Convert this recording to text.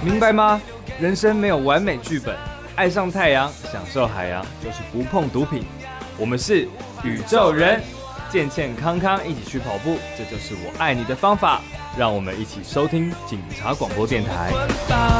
明白吗？人生没有完美剧本，爱上太阳，享受海洋，就是不碰毒品。我们是宇宙人，健健康康一起去跑步，这就是我爱你的方法。让我们一起收听警察广播电台。